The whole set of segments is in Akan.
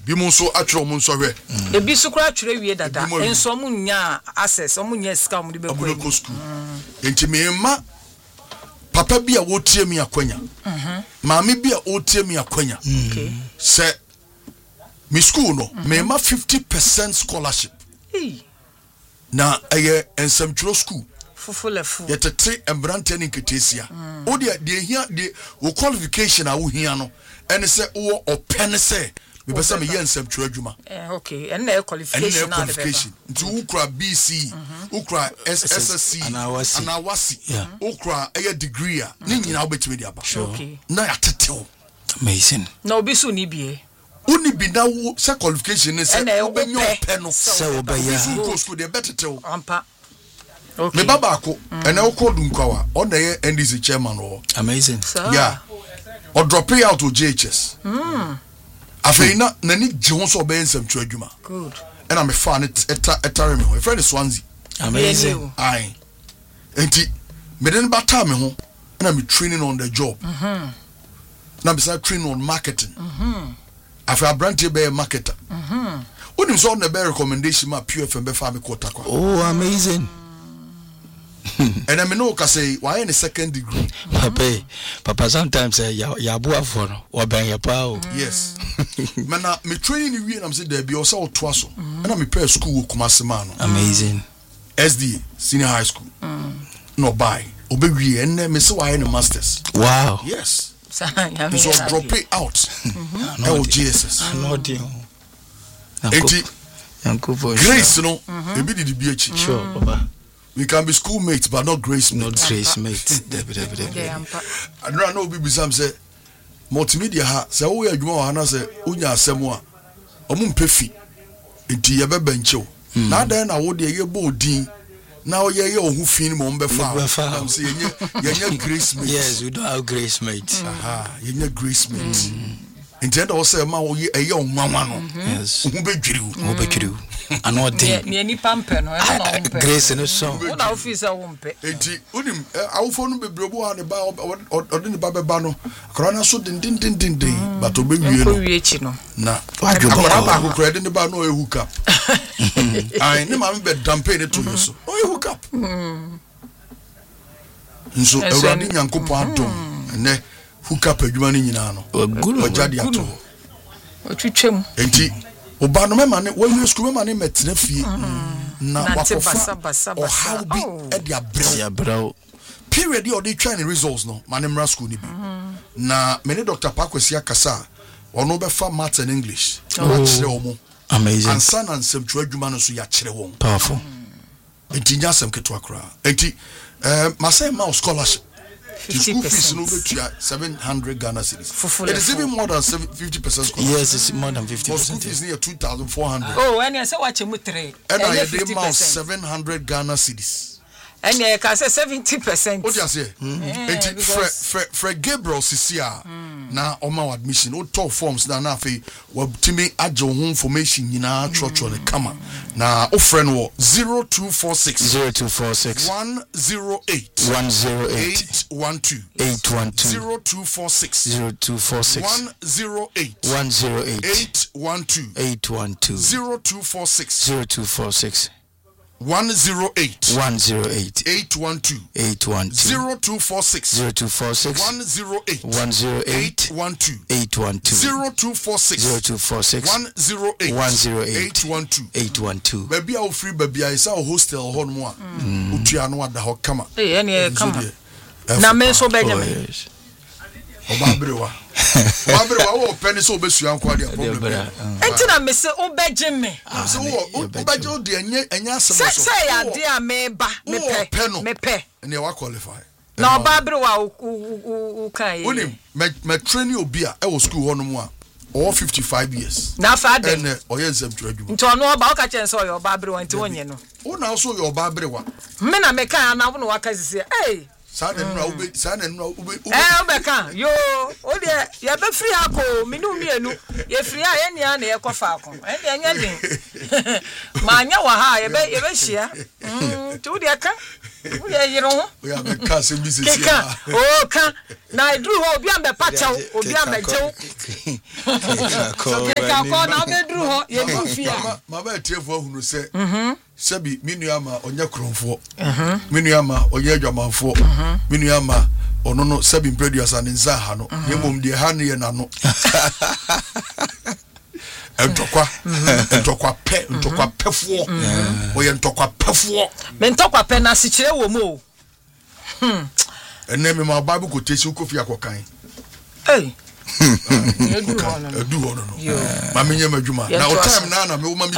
bi mo so atwere mo nso hwe ebi so kura atwere wie dada enso mo nya access mo nya ska mo de be ko school enti me ma papa bi a wotie mi akwanya maami bi a wotie mi akwanya okay se mi school no me ma 50% scholarship na eye ensamtwero school fufulefu yetete embrante ni nketesia o de hia de wo qualification a wo hia no ene se wo open se me pesa me yensamtwero adwuma okay and na qualification na nti wo kura BC wo kura SSC anawasi wo kura eye degree a ni nyina wo betime di aba okay na yatetew amazing na obi so ni bie uni bi na wo se qualification ne se obenyo pe no se obeya school de betetew ampa okay me baba ko ene wo ko dunkwawa o na ye NDC chairman wo amazing yeah o drop out to JHS afeina nani jihon so be nsam adwuma good and I'm a fan etare me ho friend Swansea amazing ai enti me den bata me ho and I'm training on the job na be start training on marketing afa branch be marketer unim so na be recommendation ma PFM be fa me quota kwa oh amazing and I know ka say why in the second degree papa sometimes ya boa for no oben ya pa o yes mana me training we am say there be also to aso na me prep school Kumasi man amazing SD senior high school no buy obewie and me say why in the masters wow yes so drop it out GSS no deal enti grace no e be the BH sure papa we can be schoolmates but not grace mates I don't know be some say multimedia ha say wo adwuma wa na say unya asem a omu mpefi enti ye be bencho na dan na wo de ye bo din na wo ye ohu fin mo mbefa am say ye grace mates yes we don't have grace mates ye grace mates enti da wo say ma wo ye onwanwa no yes ohu bedwiriu ano de ni ani pampe no e na ompe grace no so wo na office wo mpe enti unim awofo no bebrebo ha ne ba ode ne ba beba no korona so din but obewie no wie chi no na akora ba ko krede ne ba no e hook up ai ne ma me be dampe ne to so no e hook up nso awradi nyankopo adom ne hook up adwuma ni nyina no ojade ato otwitwem enti oba no mema ne wo school mema ne metena fie na wakofa o how be e dia brel period you dey try the results no manemra school ni bi na me ne Dr. Pakwesi akasa ono be fa math and English na kire omo amazing ansa na nsem twa adwuma no so ya kire won powerful enti nyasem ketwa kra enti masay ma scholarship the school fees no be 700 Ghana cedis. It is even more than 50% scholarship. Yes, it's more than 50%. School fees near 2,400. Oh, and I say what you 3. And I did 700 Ghana cedis. And I can say 70%. What you say? For Gabriel Cecilia, now on my admission, all top forms now na fe we timi ajo home information nyina trotro le kama. Na o friend wo 0246 108 812 0246 108 812 0246 108 812 0246 108 812 0246 108 812 baby a free baby I say hostel hon mo a otua no ada ho kama ene kama na me so Benjamin obabrewa wo peni so obesu anko dia problem enti na me se obeje me so obeje o de anya asem so say ya de a me ba me pe ene wa qualify na obabrewa u kan ye onim me train obi a e wo school ho no mo a all 55 years na fa de ene oyensem tuadwuma nti ono oba o ka chen so yo obabrewa nti wonye no o na so yo obabrewa me na me kan na wo no waka sisi Sana nwa ube obeka yo o de ya be free ako minu mienu ye free a ye nia na ye kofa ako e anya din ma anya wa ha ye be hia tu de ka You know, we have a cousin business. Oh, can now I drew obi am be pacha obi am be jew. So can call now be drew ho ye do fia. Mama tiefo hunu se. Sebi minuama onye kronfo. Minuama onye adwamanfo. Minuama ono no sebi produce an nza ha no. Yemom de ha ne na no. Ntokwa pefo. Oye ntokwa pefo. Me ntokwa pe na si kire wo mo. Ene me ma Bible quotation kofi akokan. Edu hono no. Ma menye madwuma. Na o time na me wo ma me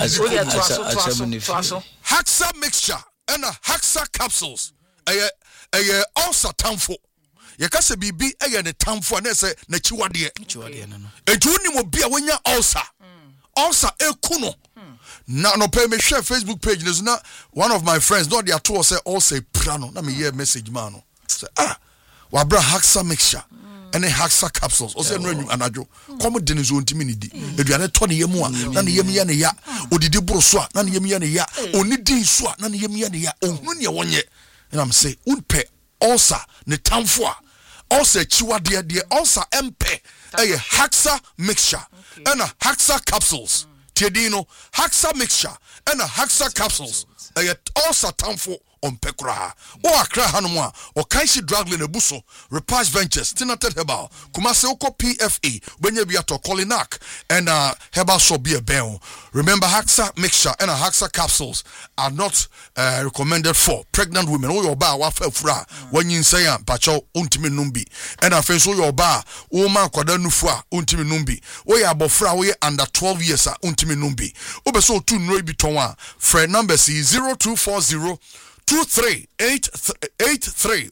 Haxa mixture and a Haxa capsules. Eye ulcer tamfo. Ye ka se bibi eye ne tamfo na se na chiwade no. Etu ni mo bia wonya ulcer. Ulcer ekuno. Na no pay me share Facebook page there's not one of my friends not their two say ulcer prano na me hear message man no. Say wa bra Haxa mixture and a Haxa capsules o say no anadwo come de ne zo ntimi ni di eduane to ne yemu a na ne yemu ya ne ya odidi boro so a na ne yemu ya ne ya oni din so a na ne yemu ya ne ya ohunu ne wonye and I'm say unpe ulcer ne tamfo a ulcer chiwade de ulcer empe eye Haxa mixture and a Haxa capsules tiedino Haxa mixture and a Haxa capsules eye ulcer tamfo on Pekra o akra hanom a o kanshi drugly na buso Repage Ventures Tinated Herbal Kumase oko PFA benye bia to Colinac and herbal shop be a bell. Remember Haxa mixture and Haxa capsules are not recommended for pregnant women. O your ba wa fafura when you say am pacho untimi numbi and afenso your ba o man kwada nufu a untimi numbi o ya abofra we under 12 years a untimi numbi obeso tu no bi ton a friend number is 0240 238310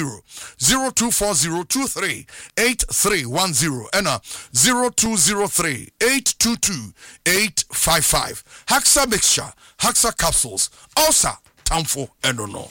0240238310 and 0203822855 Haxa mixture Haxa capsules also tamfo enono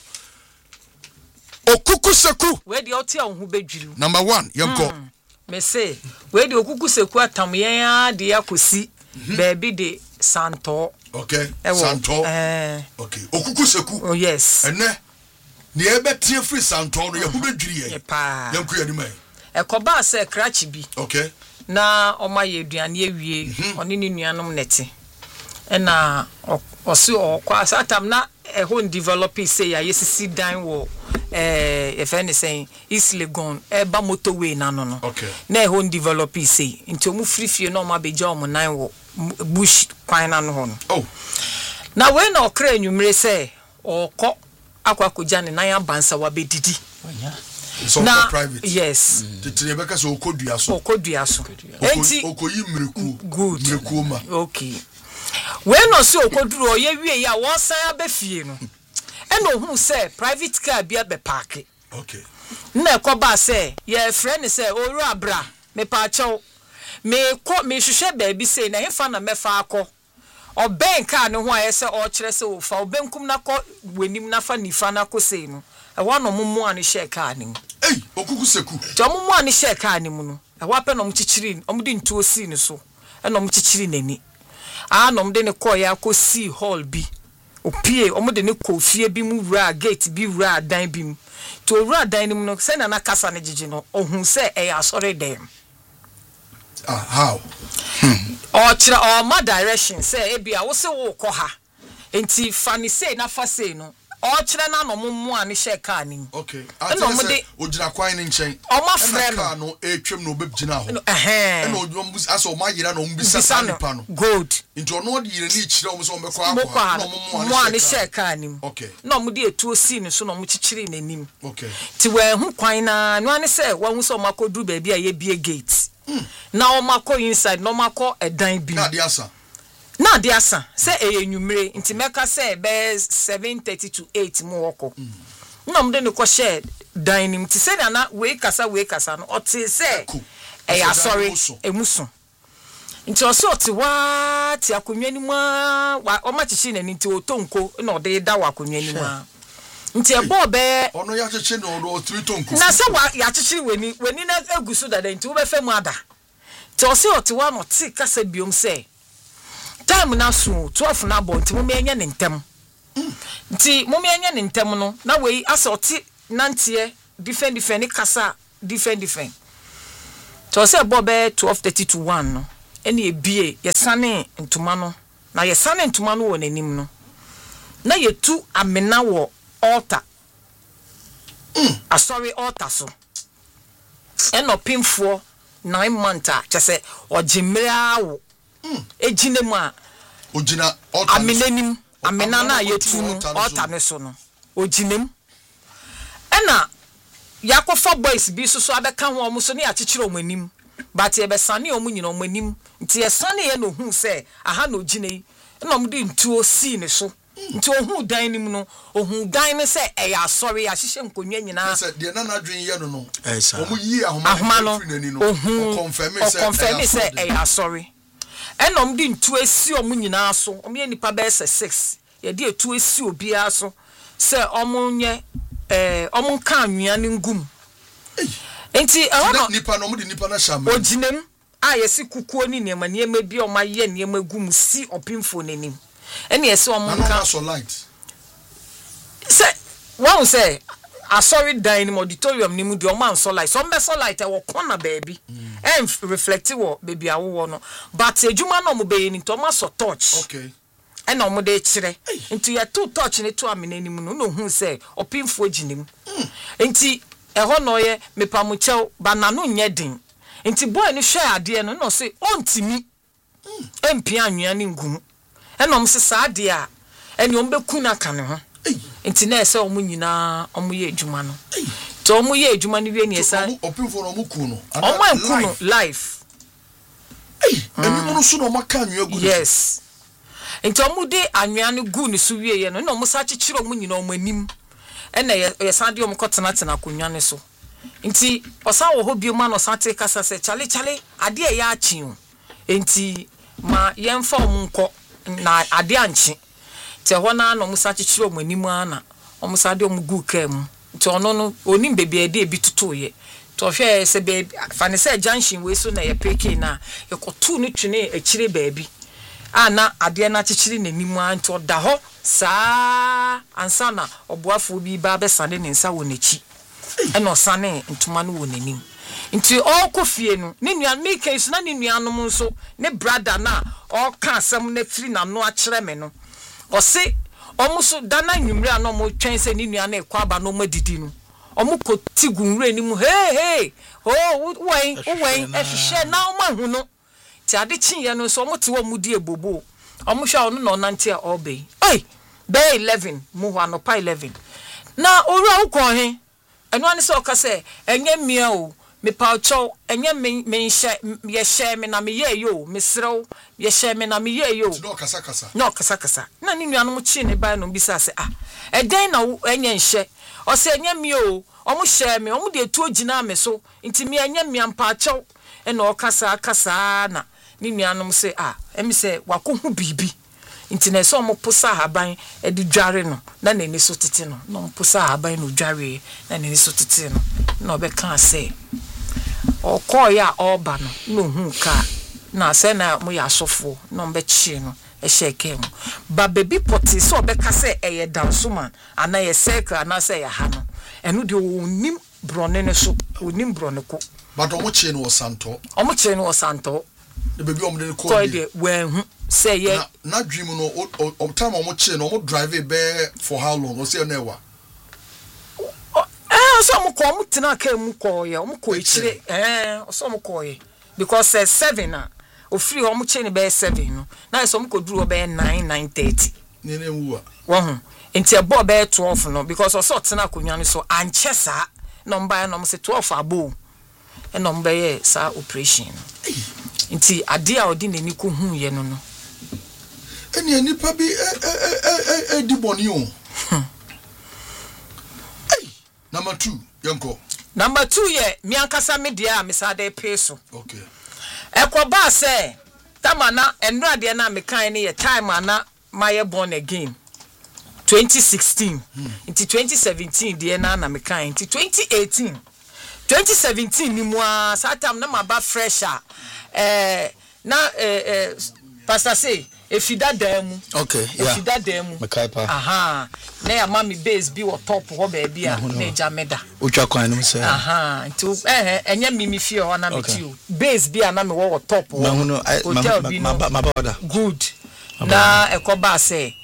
okuku seku we di oti a hu bedwiru number 1 yemko me say we di okuku seku atam yen ade akosi baby de santo. Okay, santo. Okay, okuku seku. Oh yes. Ene ni ebe tie free santo no ye hu bedwiri ye. Yanku ye ni mai. Ekoba se krachi bi. Okay. Na oma ye aduane ewie oni ni nuanom neti. Ena osi okwa satam na ehon develop say ya yesisi dan wo if anything is legon ba motorway na no no. Okay. Na ehon develop say nti omu free no ma beja omo nan wo bush kwan na no ho no. Oh. Na we na okra enwumre say okọ akwakoja ne nan abansa wa bedidi. It's all private. Yes. The Rebecca so okodua so. Okodua so. Enti okoyi mreku. Good. Mreku ma. Okay. We no so okoduru oye wie ya won san abefie no. E no hu say private car bia be park. Okay. Na ekoba say ye friend say oru abra me pa chew. Me hwehwe ba bi say na hefa na mefa akọ. Oben car no ho ayese o kire se o fa obenkum na kọ wenim na fa nifa na kọ sei no. E wa no mumu ani share car ni. Hey, okuku seku. Jo mumu ani share car ni mu no. E wa pe no mchichiri, omudi ntuo si ni so. E no mchichiri nani. No mde ne kọ ya kọ si hall bi. Opie omudi ne kọ fie bi mu wura gate bi wura dan bi mu. To wura dan ni mu no se na na kasa ne jiji no. Ohun se e ya sorry dem. How? Or chira or ma direction say ebia wo se wo kọ ha. Enti fani say na fa say no. Or chira na no mumu ani share car ni. Okay. I know say ojira kwan ni nchen. O ma frɛ car no etwem no obegina ho. And o aso ma yira no mbisa nipa no. Good. Into no de yire ni chira o so mbekọ akọ. No mumu ani share car ni. Okay. No mu de etuo si ni so no mu chichiri nanim. Okay. Ti we hu kwan na no ani say wo hu so makodru ba bia ye bie gate. Na o makọ inside no makọ edan bi. Na de asa. Na de asa say enwumre nti meka say be 7:30 to 8 mu woko. Na mde ne ko share dining ti say na we kasa no oti say ya sorry emuso. Nti o so oti wa ti akonwa ni mu o ma chichi na nti o tonko na o de da wa akonwa ni mu. Nti ebo be ono ya chichi no o tonko. Na say wa ya chichi weni na egusu dada nti wo be fa mu ada. Ti o say oti wa no ti kasa biom say time na so 12 na bo nti mo me enya ne ntem nti momi anya ne ntem no na we asoti nantie different kasa different to say bobe 12:30 to 1 no ene ebie yesane ntoma no na yesane ntoma no wo nanim no na yetu amena wo altar sorry altar so eno pimfo 9 months chese ojimra wo ejinemu a ojina altar amenanim amena na yetu no altar ne so no ojinem ena yakofa boys bi so abeka ho omo so ne akekere omanim but ye be sane omo nyina omanim nti ye sane ye no hu se aha na oginei na omo de ntuo si ne so nti ohu dan nim no ohu dan ne se eya asori ahihye nkonwa nyina se de na nadwen ye no no omo yi ahoma no ohu confirm se eya asori ena omo de ntuo esi omo nyina so omo ye nipa be se 6 ye de etuo esi obi aso se omo nye omo ka anwea ne ngum enti ehona nipa no mo de nipa na shame oginem yesi kukuo ni niema bi o ma ye niema gum si opimfo nanim ene yesi omo ka so light se won say asori dan ni auditorium ni mu de o man so light so mbe so light e wo corner baby reflective wo baby awo no but ejuma no mo be ni to ma so touch okay ena omo de kire nti ye to touch ne to amena nim no hu say opimfo ginim nti eho no ye mepamuchew banano nye din nti boy ni hwe ade no say ontimi empia anwea ne ngum ena om se saade a ene om beku na ka ne ho nti na ese om nyina om ye adwuma no to om ye adwuma no wie ne esa opimfo no om ku no om ku no life eni mo so no maka anwea gu yes nti om de anwea ne gu ne so wie ye no na om sa kekere om nyina om anim ena ye sade om kotena konwa ne so nti osa wo ho bioma no sate kasa se chale ade ya achi o nti ma yemfa omunko na ade anchi te ho na no musa kekere omanim ana omusa de omgu kam nti ono no onim bebe ade bi tutoye to hwe se be fane se junction we so na ye peke na ye kotu no twene akire baabi ana ade na kekere nanim an to da ho saa ansana oboafo bi ba be sane ne nsa wo nachi eno sane ntuma no wo nanim nti okofie no ne nua make so na ne nuanom nso ne brother na o ka asem na firi na no akere me no o se omuso dana nwumre ano mo twen se ne nua na ekwa aba no madidi no omu koti gunre ni mu hey wai ehhye na o ma hu no ti ade chinye no so omu te wo mu di ebobo omu hwa ono no nante a obey be 11 mu hwa no pa 11 na owura ukon he eno ani se o ka se enye mia o me pa cho enye me ye share me na me ye yo me srew ye share me na me ye yo no kasa na ni nuanu chi ne ba no bisa se eden na enye nhye o se enye mi o omu share me omu de tu ogina me so nti me enye mi ampa cho ena o kasa na ni nuanu se emi se wakohu bibi nti na so omu posa haban e di dware no na neni so tete no no posa haban no dware na neni so tete no na obeka se okoya oba no hu ka na se na mo ya sofo no mbe chi no e sheke mu ba baby poti so obeka se eye dansoman ana ye circle ana se ya ha no enu de onim brone ne so onim brone ko but omo chi no santo the baby omo de ko de wen say ye na dream no o time omo chi no omo drive be for how long o say na ewa so mo ko mo tena ka mu ko ye mo ko ekire so mo ko ye because 7 na o free o mo che ni be 7 no na so mo ko duru be 9:30 ni na wu a wo hu enti e bo be 12 no because o so tena konwa no so anche sa no mba no mo se 12 abo e no mba ye sa operation enti ade a odi nani ko hu ye no eni nipa bi di boni o Number 2, Yanko. Number 2 ye mi ankasa media misade peso. Okay. Ekoba say tamana enra de na mekan ne ye time ana my born again. 2016. Into 2017 de na mekan into 2018. 2017 ni mo satam na maba fresher. Na pastor say efida demu okay yeah efida demu makaipa aha na ya mami base bi wo top ho ba bia na eja meda utwa kwan no say aha nti enya mimi fie ho na metiu base bi na me wo top ho ma good na ekoba say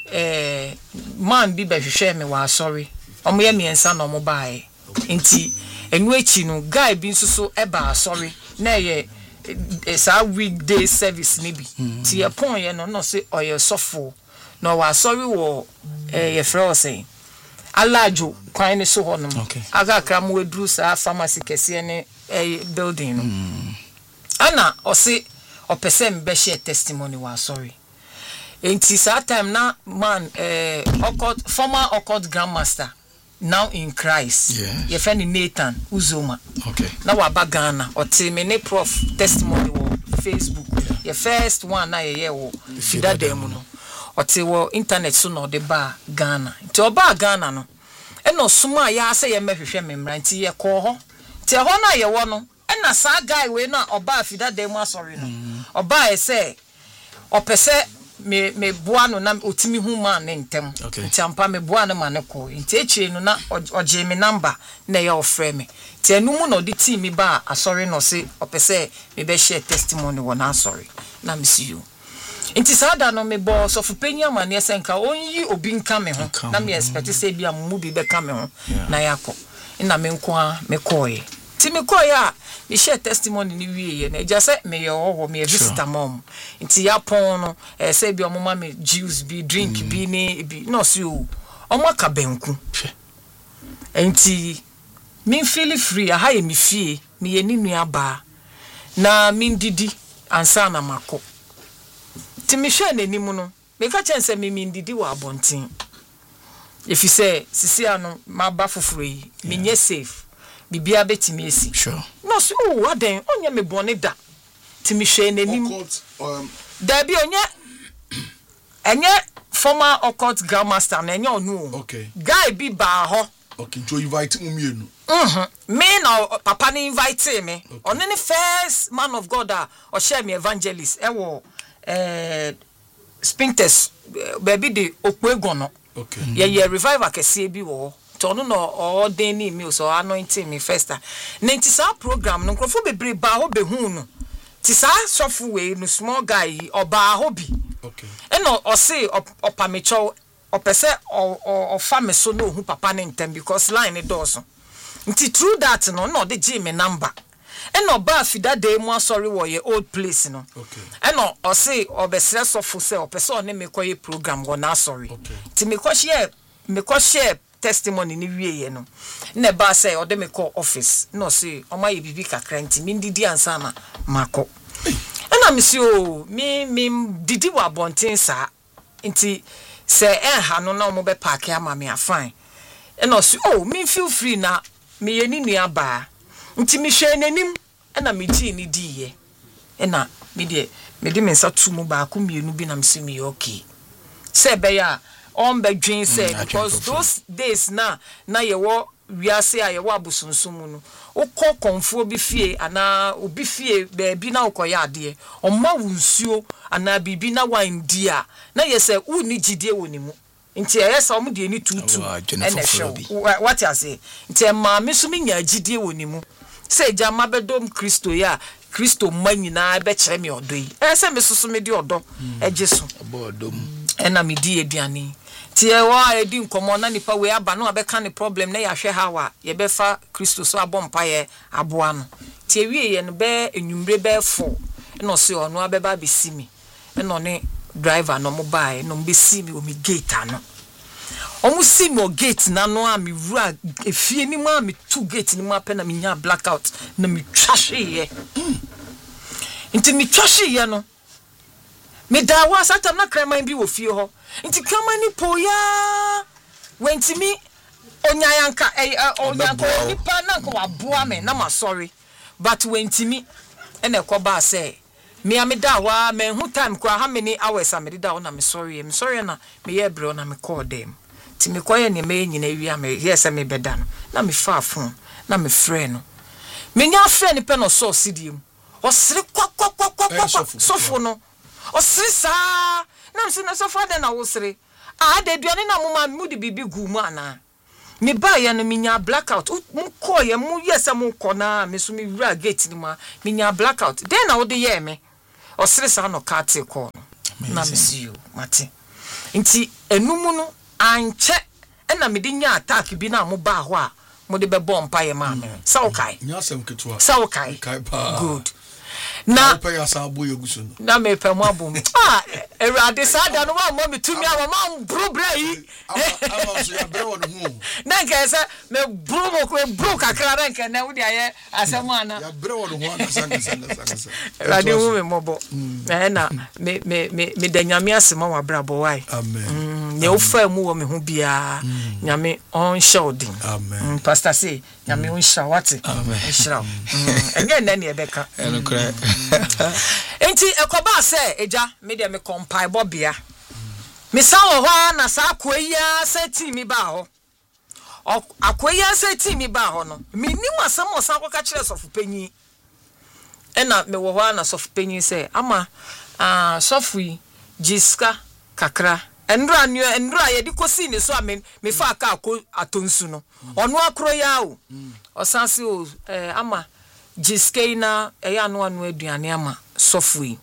man bi behwehwe me wa sorry omo ye miensa na omo bae nti enu echi no guy bi nso eba sorry na ye sa weekday service ni bi ti ye pon ye no say oye sofo no wa sorry wo ye frɛ say alajo kwan ni so ho no aga kram we dru sa pharmacy kese ne building no ana ose opese be share testimony wa sorry enti sa time na man former occult grandmaster now in Christ ye friend Nathan Uzoma na wa bagana oti me ne prof testimony wo Facebook ye first one na ye wo fida dem no oti wo internet so no de ba Ghana nti oba Ghana no eno suma ya se ye mehwehwe memra nti ye ko ho ti ho na ye wo no ena sa guy we na oba fida dem asori no oba e se opese me boa no na otimi hu man ne ntem ntiampa me boa no man ko nti echire no na oje me number na ye ofre me ti enu mu no de ti mi ba asori no se opese me be share testimony wona asori na me see you nti sada no me bo so fu penya man ye senka onyi obi nka me ho na me expect say bia mu bi be ka me ho na yakọ na me nko a me koye ti me koye a me share testimony ni wiye na eja say me yo me visitor mom nti ya pon no say bi omoma me juice bi drink bi ni bi no si o omo ka benku nti me feel free aha ye me fie me ye ni nua ba na me ndidi ansa na mako ti me hwe n'anim no me ka chense me ndidi wa abonten if you say sisi ano ma ba foforo yi me nye safe bibia betimi esi sure no so waden onye me bone da timi hwe n'anim da bi onye enye former occult grandmaster na enye onu okay guy bi ba ho okay to invite umienu me na papa ni invite me on the first man of God or share me evangelist ewo Spintex baby de okwegon no okay ye revival kese bi wo tono no ordaining me so anointing me first na nti sa program no krofo bebre ba ho behu no ti sa sofu we no small guy oba ho bi okay eno o say opamecho opese o fame so no hu papa ne ntem because line doors nti through that no de gi me number eno ba fida dey mo sorry wo ye old place no okay eno o say obesre sofu say opese one me koye program go na sorry ti me ko share testimony ni wiye no na ba say o de me call office no say o ma ye bibi kakra nti mi ndidi ansa na mako ena me si o mi didi wa bonten sa nti say ha no na mo be park ama me afine ena si o mi feel free na me ye ni nua ba nti mi hwe nanim ena me gi ni diye ena me de me nsa tumu ba ko mienu bi na me si me okay say be ya on be dream say because those days na ye wo wiase a ye wo abusonsumu no ukọ konfuo bi fie ana obi fie be bi na ukoya ade omma wunsuo ana bibi na wandi a na ye say uni gidie wonimu nti ye say omu de ni tutu ene show what you say nti ma me so me nya gidie wonimu say jama bedom Kristo ya Kristo manyina be kire me odoi say me susu me di odo ejesu obodom ena me di eduane tie wa edi nkomo na nipa we aba no abeka ne problem na ya hwe hawa ye be fa Kristo so abompa ye aboa no tie wie ye no be enwumre be fo no se ono abeba be simi no ne driver no mo bae no be simi o mi gate ano o mu simi o gate na no a mi wura efie ni ma mi two gate ni ma pe na mi nya blackout na mi twahwe ye nti mi twahwe ye no me da wa satam na kraman bi wo fie ho nti kraman ni poya wentimi onyayanka onyanko nipa na ko aboa me na ma sorry but wentimi ene ko ba say me ameda wa me hu time kwa how many hours ameda na me sorry na me ye bre na me call them ti me koye ne me nyina wi me yes me beda no na me fa phone na me friend no me nya friend pe no so sidiem o sere kwa sofo no osisa na mse na so fa de na wosere de duane na moma mu de bibi gu mu ana me ba ya no minya blackout mu ko ye mu yesa mu ko na me so me wura gate ni ma minya blackout den na wo de ye me osere sa no ka te ko no na me see you mate nti enumu no anche na me de nya attack bi na mo ba ho a mo de be bomb pa ye ma me saukai nya sem ketua saukai kai pa good na pe ya sa boy eguso no na me pe mo abom erade sa da no ma me tumi a ma bro bra yi ama so ya bre won hu na nke se me bro mo ko bro kakra na nke na wo dia ye asem ana ya bre won hu ana sanga erade hu me mobo na me da nyame asem wa bra bo wai amen ne ofa mu wo me hu bia nyame on shoulding amen pastor say nyame on shawati amen shira enye na ne ebeka enukre enti ekoba se eja me de me compile bobia me sa wo ho na sa akoya se team ba ho akoya se team ba ho no me ni wasam osan ko ka kire sofu panyi ena me wo ho na sofu panyi se ama sofu jiska kakra endra ye di kosi ni so amen me fa ka ko atonsu no ono akro ya o osan se o ama jiskaina eya no anu aduane ama sofui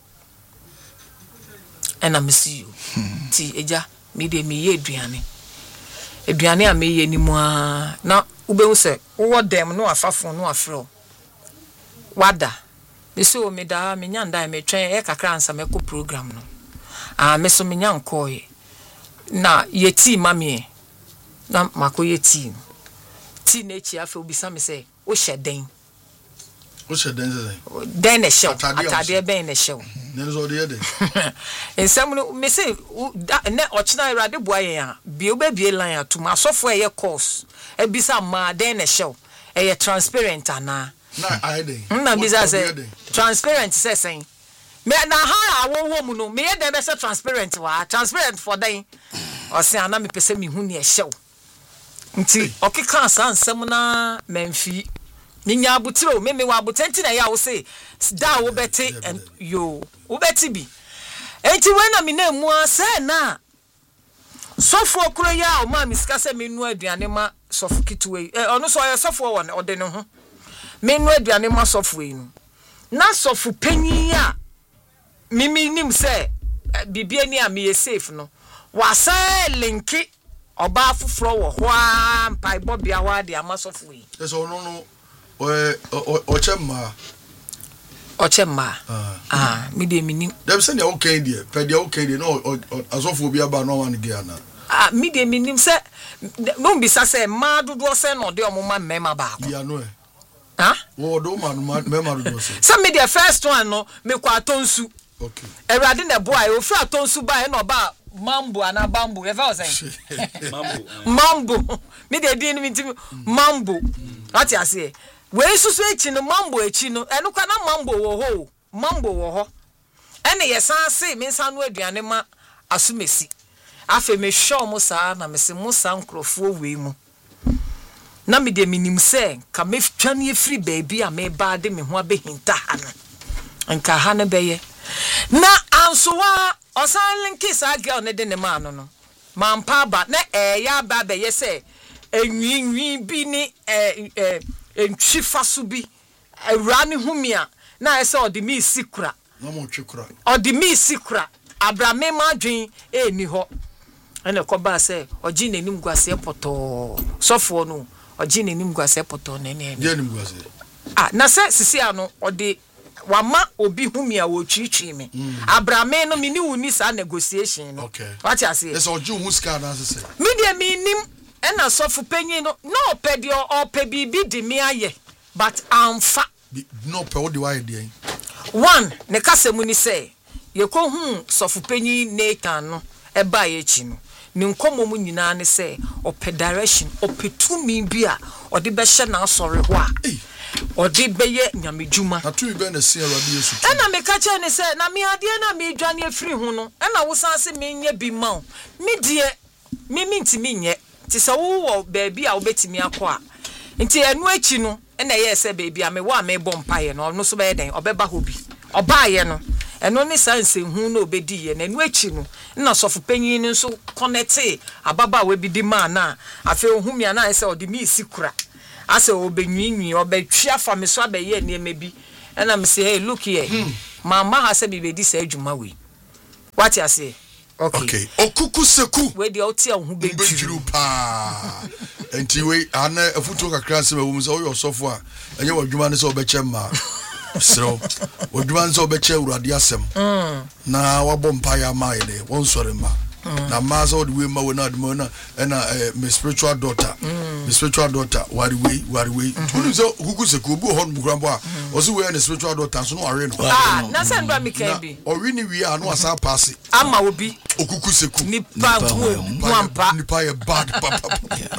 ena misi you ti eja me de me ye aduane a me ye ni mu a na ubehu se wo dem no afafo no afro wada misi o me da me nyanda me twen e kakra ansa me ko program no me so me nyanko ye na ye ti mami na mako ye ti na echi afa obisa me se o hyeden what's your dance? Then a show. Atade ben a show. Nenzo de de. En some me say na ochina irade boye ya. Bi obebie line atuma sofo eye course. E bisa ma then a show. E transparent ana. Na I dey. Na bisa say transparent say saying. Me na ha awo mu no me ye dem be say transparent wa. Transparent for dem. O say ana me pese me hu ne a show. Nti okika sansem na memfi ninya abutiro meme wa abutenti na ya wo say da wo beti and yo wo beti bi enti we na me na mu ase na sofo kuro ya o ma misika se me nu aduane ma sofo kitwe ono so ya sofo won ode ne ho me nu aduane ma sofo yi na sofo panyin a mimi nim se bibia ni a me ye safe no wa sa linki oba fufuro wo ho a mpai bobia wa de ama sofo yi eso no Ochemma. Me de minim. Dem say dey okay there. Pe dey okay there no asofo bi aba no wan get na. Me de minim say no be say ma dodo say no de omoma mema ba ko. Ya no e. Wo do ma mema dodo say. Say me the first one no me kwa tonsu. Okay. Erade na boy o fra tonsu ba e no ba mambo ana bambo e fa say. Mambo. Me de di ni mi mambo. What you say? We susu echi no mambo echi no enu kwa na mambo wo ho ene yesan se me nsan no aduane ma asumesi afa me hwo mo saa na me se mo san krofo we mu na me de minim se ka me twane efiri baabi a me ba de me ho abehinta ha no nka ha ne beye na ansowa osan linki sa girl ne de ne ma no mampa ba na ya ba beye se enwi bi ni entwifa so bi awrani humia na ese odi mi sikura no mo twekura odi mi sikura abrame madwen eni ho ene ko ba se oji nanim guase poto sofo no oji nanim guase poto na ne je nanim guase na se sisi ano odi wama obi humia wo twitwi me abrame no mini wuni sa negotiation no what you say ese oji hu ska na se media minim ena sofu penyin no pedi o pebi bi di mi aye but amfa no pe o di wa ide one ne kasemu ni say ye ko hu sofu penyin Nathan no e ba ye chi no ni nkomo mu nyina ne say o pe direction o petumi bi a o de be hye na asore ho a o de be ye nyamedwuma na tu be na se awade yesu ena me ka che ne say na me ade na me dwane afiri hu no ena wo san se me nye bi ma me die me ntimi nye ti se wo baabi a wo betimi akwa nti enu achi no na ye se baabi a me wo a me bom paye no no so be den obeba hobi oba ye no eno ni science hu no obedi ye na enu echi no na sofo panyin nso connect ababa we bi di man na afi ohumi ana ese odi mi sikura ase obenwinwi obetwa fa me so abaye ne mebi na me say hey look here mama ha se bi bedi sa adwuma we what you say okay okuku seku we dey oti ahun bejiru pa enti we ana afuto kakra se wo so yo sofo a enye wadwuma ne se obeche ma so wadwuma ne se obeche urade asem na wabom pa ya ma ile won sore ma na ma so the way ma we na admo na na my spiritual daughter wari we tunu so okuku seku bu ho ngrambo a o so we na spiritual daughter so no are no na se ndo mi kan bi o wi ni wi a no asa pass ama obi okuku seku nipa nwampa nipa ye bad papa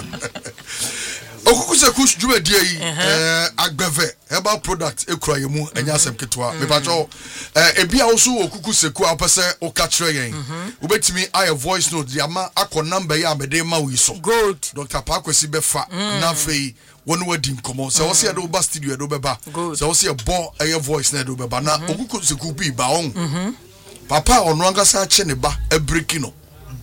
okuku seku djumedie yi agbeve herbal product ekura yemu enya asem ketwa me pacho ebia wo so okuku seku apese o ka kire yen ubetimi aye voice note ya ma akọ number ya amede ma wi so good Dr. Pakwesi befa na fei wonu wadi nkomo se wo se ya do ba studio do beba se wo se ya bo aye voice na do beba na okuku seku bi ba on papa onu angasa che ne ba ebreki no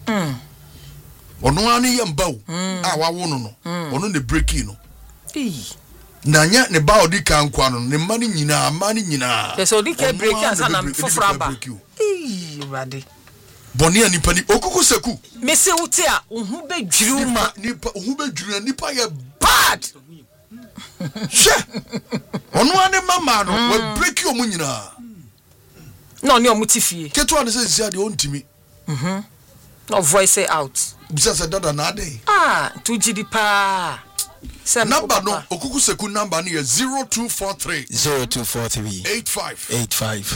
onu ani yamba o a wa wo no onu ne breki no na nya ne ba odi kan kwa no ne mani nyina yes odi ke breki asa na fofora ba rade boni ani pani okuku seku me se wuti a ohu bedwuru ma nipa ohu bedwuru nipa ye bad she onu ani mama no we breki o mu nyina no ni o mutifie keto an se sia de ontimi no voice out bisa se dada na ade tu jidi pa number no okuku seku number ni 0243 85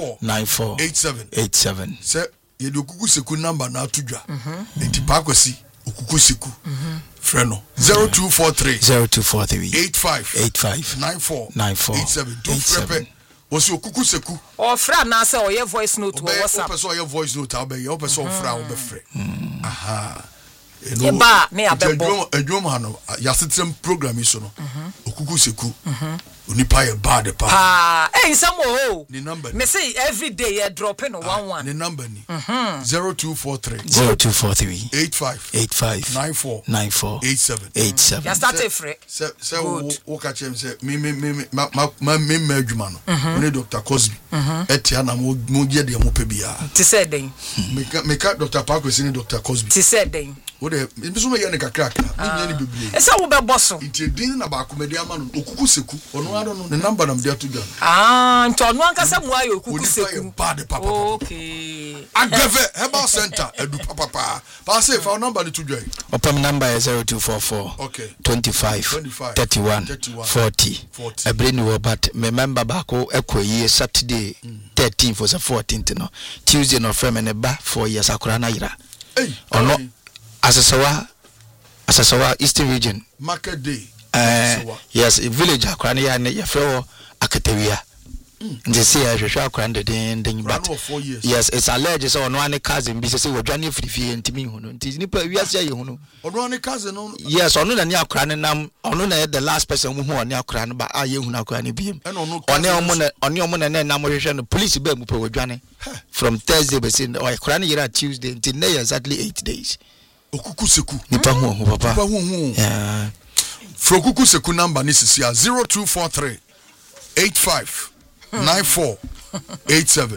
94 se ye de okuku seku number na atudwa enti Pakwesi okuku seku freno 0243 85 94 87 Osi okuku seku o fra na se o ye voice note wo WhatsApp o person ye voice note abey o person fra o be frɛ aha e ba ne abebo adwom no ya setem program iso no okuku seku onipa ye bad pa insam o ni number me say every day you drop in 11 ni number ni 0243 85 94 87 ya start free se wo ka chem se me adwuma no ni Dr. Cosby etia na mo je de mo pe bia ti say den me ka Dr. Pakwesi ni Dr. Cosby ti say den wo de biso me ye ne kakra me nya ni bebie esa wo be bosso intedin na ba komedi ama no okuku seku ono ado no ne number na mde atudwa nto no ankasa mu ayo okuku seku bad papa okay Agbeve Herbal Center edu papa pa say fa number ni tudwa opam number 0244 okay 25 31 40 ebreni wo but me member bako ekoyi Saturday 13th for 14th no Tuesday no frame ne ba 4 years akura na yira ono asasawa Eastern Region market day yes village akura na ya ne ya frewo akatawia they say I should akura den but yes it's alleged so ono ane cousin bi say wodwane frifie ntimi hu no nti nipa wiase aye hu no ono ane cousin no yes ono na ne akura ne nam ono na the last person hu ono akura ne ba aye hu na akura ne biem ono omo na nam hwehwe no police ba mu pe wodwane from Thursday be say akura ne yira Tuesday until now exactly 8 days okuku seku nipa hu papa nipa hu yeah Frokuku seku number ni sisi 0243 85 94 87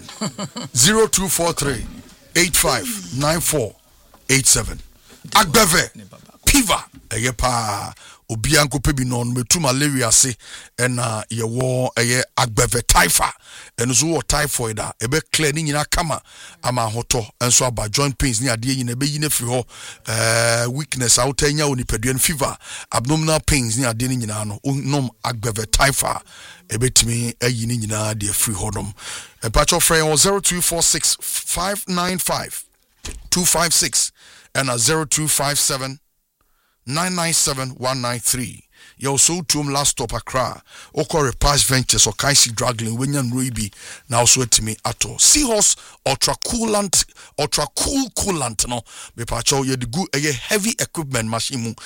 0243 85 94 87 Agbeve Piva eyepa obianko pebi non metu malaria se ena yewo eye Agbeve Taifa enso wo typhoid a ebe clear ni nyina kama ama hoto enso aba joint pains ni ade nyina be yina firi ho weakness out anya onipadua fever abdominal pains ni ade ni nyina no nom Agbeve Taifa ebetimi ayi ni nyina de free hodom patcho frey 0246 595 256 and 0257 997 193. Yo so tum last stop Accra. Oko Repast Ventures or Kaisi Draggling Winyan Ruby now so to me at all. Seahorse Ultra Coolant ultra cool coolant no me pacho ye de gu heavy equipment machine mu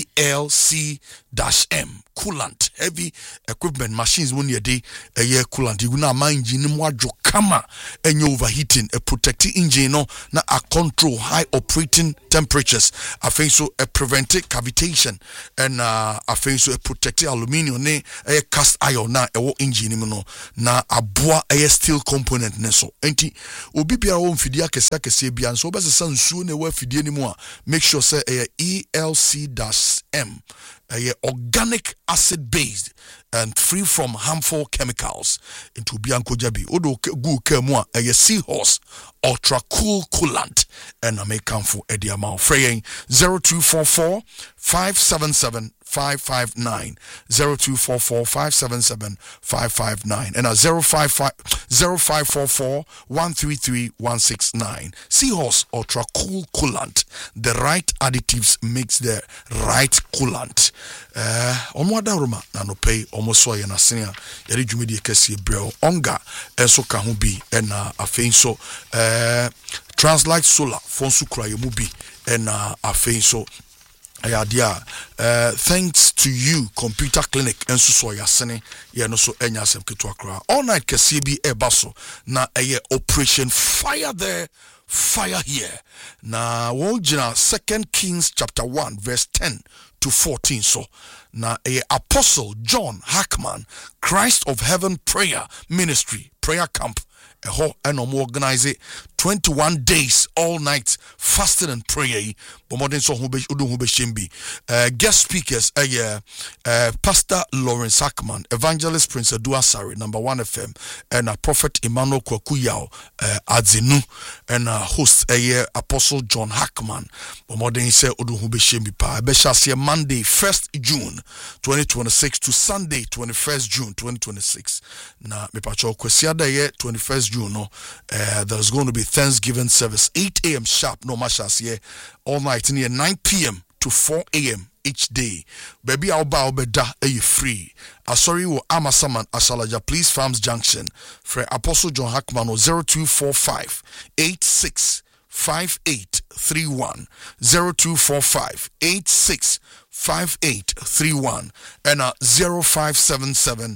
ELC-M coolant heavy equipment machines when ye de coolant you na my engine mu adwo kama enye overheating a protect engine no na a control high operating temperatures I think so a prevent cavitation and I think so a protect aluminium ne cast iron na ewo engine mu no na aboa steel component ne so enti obi bia wo mfidi akese bia so obese nsuo na ewa fidie ni mu a make sure say ELC-M organic acid based and free from harmful chemicals into bianco jabi odo gu kemu a Seahorse ultra cool coolant and American for Eddie amount fraying 0244 577 559 0244 577 559 and a 0544 133 169. Seahorse ultra cool coolant. The right additives makes the right coolant. Omwada roma na no pay almost so yana senior yari jumidi kesi breo onga enso ka ho bi na afein so Translite Solar fonsu kra yemu bi na afein so thanks to you computer clinic enso so yasene ye no so enya asem ketwa kra all night kesi bi ebaso na operation fire there fire here na wonjina 2 Kings chapter 1 verse 10 to 14 so na Apostle John Hackman Christ of Heaven Prayer Ministry prayer camp and organize 21 days all night fasting and prayer modern so guest speakers Pastor Lawrence Hackman, Evangelist Prince Edua Sari, number 1 FM, and Prophet Emmanuel Kwakuyao Adzinu, and host Apostle John Hackman modern say Oduhubeshimbi pa Beshasi Monday 1st June 2026 to Sunday 21st June 2026 na mepacho kwesiada ye 21st June no there's going to be Thanksgiving service 8 a.m. sharp no mashas here all night near 9 p.m. to 4 a.m. each day. Baby Alba Obeda free. Asori wo Amasaman Asalaja Police Farms Junction. For Apostle John Hackman 0245 86 5831 0245 86 5831 and 0577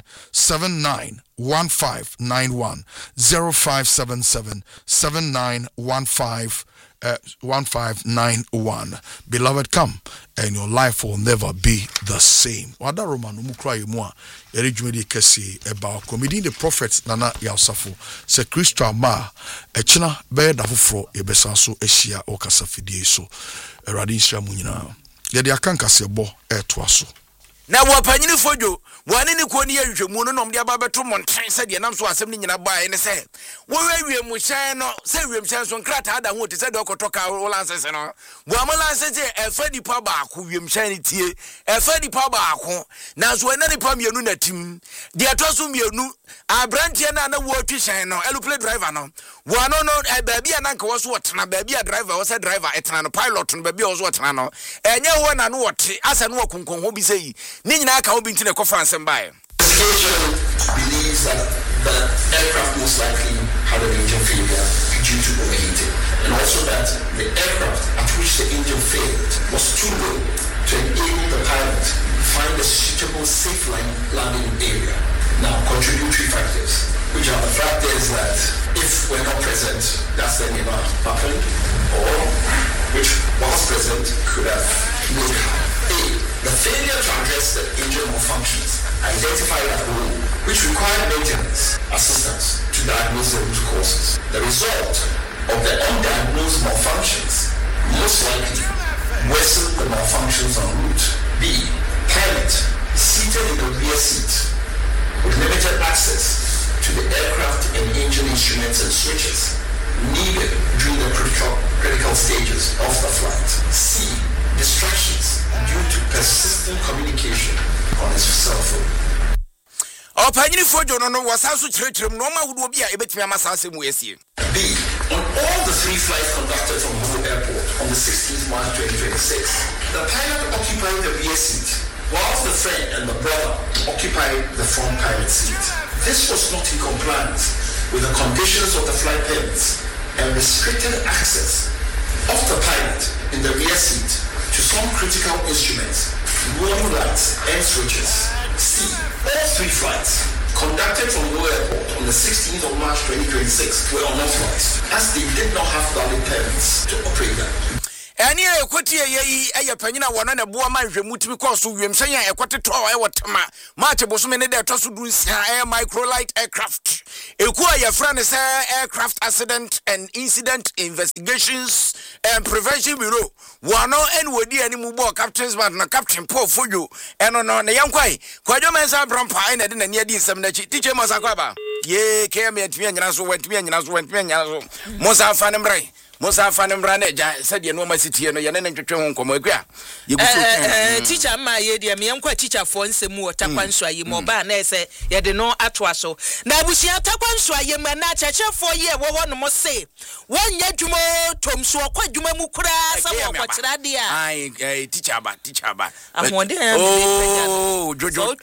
791591 0577 7915 1591. Beloved, come and your life will never be the same. Wada Roman umukra yemwa erijumedi kesi eba comedy the prophets nana yasafo se Christo ma echina be dafofro yebesa so ehia okasafidie so eradi nsha munyina yede akanka sebo eto aso na wapanyini fojo wane ni ko ni ahwehwemu no nom de ababeto montan se de nam so asem ni nyina bae ne se wo wiem hyan no se wiem hyan so nkrata ada ho te se de okotoka wo lansese no bo amalansese efa dipa ba ko wiem hyan ni tie efa dipa ba ko na so ena dipa mienu na tim de atoso mienu abrantie na wo twi hyan no eluplay driver no wo no baabi ananka wo so wotena baabi a driver wo se driver etena no pilot no baabi wo so wotena no enye wo na no wote asa no wakonkon ho bi sei ni nyina aka wo bi ntine ko France mbae believes that the aircraft most likely had an engine failure due to overheating, and also that the aircraft at which the engine failed was too low to enable the pilot to find a suitable safe landing area. Now, contributory factors, which are the factors that if we're not present, that's then not happened, or which was present could have made happen. A, the failure to address the engine malfunctions identified at home, which required maintenance assistance to diagnose the root causes. The result of the undiagnosed malfunctions most likely worsened the malfunctions en route. B, pilot seated in the rear seat with limited access to the aircraft and engine instruments and switches needed during the critical stages of the flight. C, distractions due to persistent communication on his cell phone. Opanyini fojo no wasaso kyerɛkyerɛm no ma hudo bi a ebetimi amasase mu esie. B, on all the 3 flights conducted from Ho Airport on the 16th March 2026, the pilot occupied the rear seat, whilst the friend and the brother occupied the front pilot seat. This was not in compliance with the conditions of the flight permits and restricted access of the pilot in the rear seat to some critical instruments, warning lights and switches. C. All 3 flights conducted from Lowe Airport on the 16th of March 2026 were unauthorized as they did not have valid permits to operate them. Any equity a penina one and a boa man remotely cost to Wimsaya, a quarter to our tama, March Bosman, there to do air microlight aircraft. Equia friend is aircraft accident and incident investigations and prevention bureau. One and would be any more captains, but no captain poor for you. And on the young quay, Quajoman's from Pine and near this some teacher Masakaba. Ye came at me and Yasu went to me and Yasu went to me and Yasu. Mosa Fanembray. Mosa Fanembray said, you know, my city and Yanan to Comogua. Teacher, my idea, me uncle teacher for more Tapanswa, you more ban, say, you had no atwaso. Now we see a Tapanswa, you may not check for ye, one must say. 1 year to more, Tom so quite Jumamukura, some what's that dear. I teacher, I'm one day. Oh, Jojo,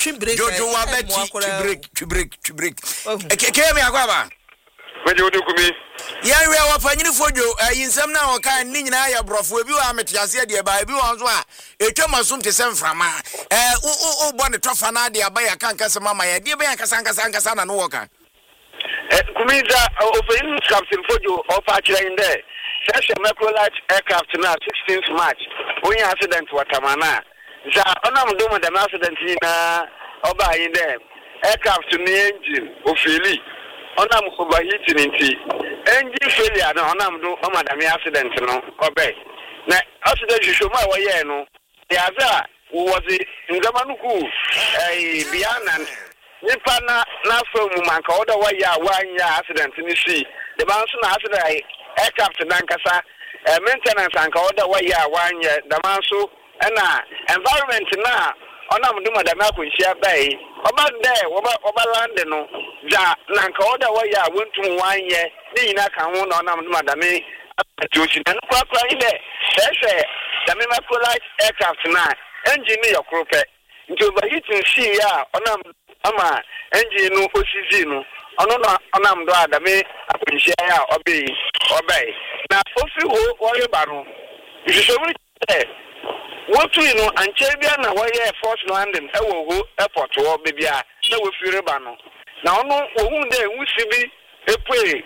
Jojo, to break. Came here, Guava. When you do me, yeah, we are finding for you. In some now, kind Nina, I brought for you. I'm at Yazia by Buanzwa. A Thomas to send from one the Tofanadia by a Kankasama, my dear Biancasanka and Walker. Kumiza, open captain for you, or patcher in there. Such a macrolight aircraft now, 16th March. When accident to Watamana. The Onam Doma, the accident in Oba in there. Aircraft to the engine, Ophili. Onam overheating engine failure no onam do omadame accident no obey na accident you show my way no yaza was ngamanuku biana nipa na so mu manka oda waya 1 year accident ni see the man so na accident aircraft nankasa maintenance anka oda waya 1 year the man so na environment na onam do madame akunhia bai oba there oba land no ja nanka oda waya wontum 1 year ni na kan ho na onam do madame atoshi na kwa ile say the macrolight aircraft na engine yakrope nti overheating see ya onam ama engine no osisi no ono na onam do adame akunhia ya obey na ofi ho wore baro isomri what you know, and Chabia na why force landing, airport or baby, no with Firibano. Now, no, who there, we see be a play,